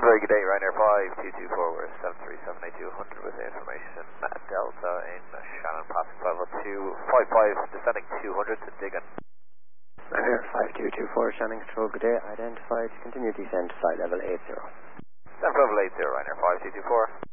very good day, Ryanair 5224, we're 7378200 with information Delta in Shannon, passing 50255, descending 200 to Diggin. Ryanair 5224, Shannon Control, good day, identified, continue descent, flight level 80. Descent level 80, Ryanair 5224.